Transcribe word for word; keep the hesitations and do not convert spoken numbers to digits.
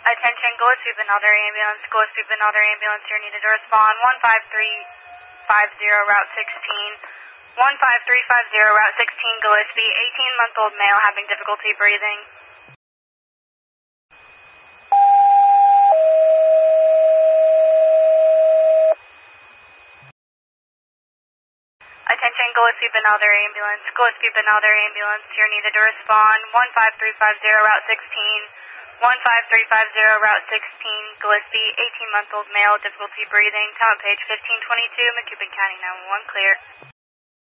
Attention, Gillespie Benalder Ambulance. Gillespie Benalder Ambulance, you're needed to respond. one five three five zero, Route sixteen. one five three five zero, Route sixteen, Gillespie. eighteen-month-old male having difficulty breathing. Attention, Gillespie Benalder Ambulance. Gillespie Benalder Ambulance, you're needed to respond. one five three five zero, Route sixteen. one five three five zero, Route sixteen, Gillespie. eighteen-month-old male, difficulty breathing. Town page fifteen twenty-two, McCubbin County nine one one, clear.